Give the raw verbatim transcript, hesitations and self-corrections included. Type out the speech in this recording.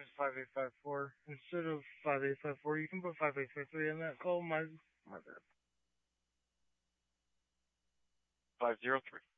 is five eight five four. Instead of five eight five four, you can put five eight five three in that call. My, my bad. five zero three.